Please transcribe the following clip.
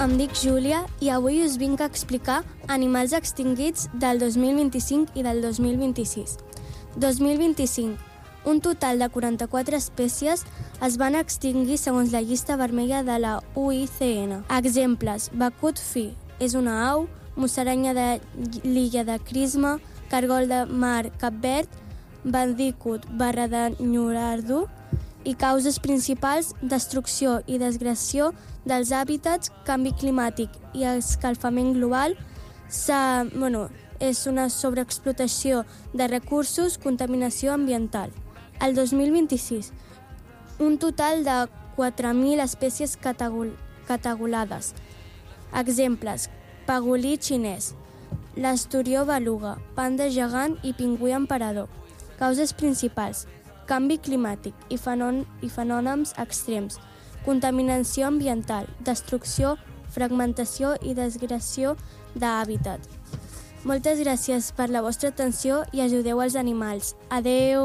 em dic Júlia i avui us vinc a explicar animals extingits del 2025 i del 2026. 2025. Un total de 44 espècies es van extingir segons la llista vermella de la UICN. Exemples: becut fi, és una au; musaranya de l'illa de Crisma; cargol de mar Cap Verd; bandicut barra de Nyurardu. I causes principals: destrucció i desgravació dels hàbitats, canvi climàtic i escalfament global. És una sobreexplotació de recursos, contaminació ambiental. El 2026, un total de 4.000 espècies catalogades. Exemples: pangolí xinès, l'asturió beluga, panda gegant i pingüí emperador. Causes principals: canvi climàtic i fenòmens extrems, contaminació ambiental, destrucció, fragmentació i desgravació d'hàbitat. Moltes gràcies per la vostra atenció i ajudeu els animals. Adeu!